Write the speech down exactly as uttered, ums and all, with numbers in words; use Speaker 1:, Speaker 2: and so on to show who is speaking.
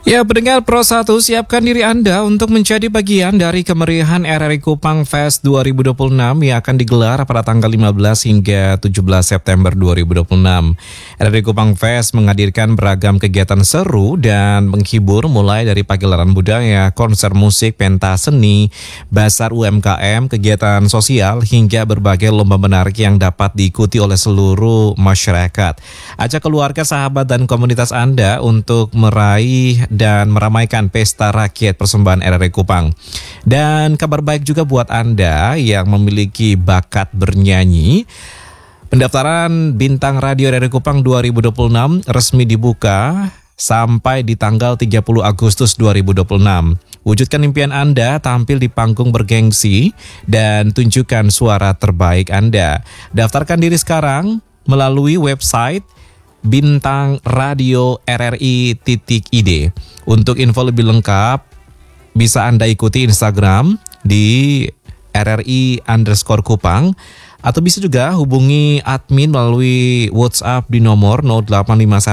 Speaker 1: Ya, pendengar Pro satu, siapkan diri Anda untuk menjadi bagian dari kemeriahan R R I Kupang Fest dua ribu dua puluh enam yang akan digelar pada tanggal lima belas hingga tujuh belas September dua ribu dua puluh enam. R R I Kupang Fest menghadirkan beragam kegiatan seru dan menghibur mulai dari pagelaran budaya, konser musik, pentas seni, bazar U M K M, kegiatan sosial, hingga berbagai lomba menarik yang dapat diikuti oleh seluruh masyarakat. Ajak keluarga, sahabat, dan komunitas Anda untuk meraih dan meramaikan pesta rakyat persembahan R R I Kupang. Dan kabar baik juga buat Anda yang memiliki bakat bernyanyi. Pendaftaran Bintang Radio R R I Kupang dua ribu dua puluh enam resmi dibuka sampai di tanggal tiga puluh Agustus dua ribu dua puluh enam. Wujudkan impian Anda tampil di panggung bergengsi dan tunjukkan suara terbaik Anda. Daftarkan diri sekarang melalui website bintang radio r r i titik i d. Untuk info lebih lengkap bisa Anda ikuti Instagram di R R I underscore Kupang, atau bisa juga hubungi admin melalui WhatsApp di nomor nol delapan lima satu